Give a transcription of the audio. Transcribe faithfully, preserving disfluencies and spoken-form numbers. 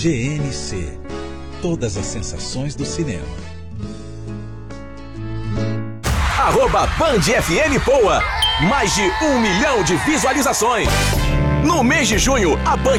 G N C. Todas as sensações do cinema. Arroba Band F M Poa. Mais de um milhão de visualizações. No mês de junho, a Band